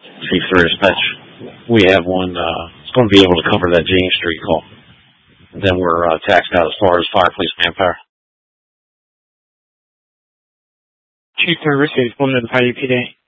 Chief 3 Dispatch. We have one. It's going to be able to cover that James Street call. Then we're taxed out as far as fire police manpower. Chief 3 Dispatch, we'll notify you, PD.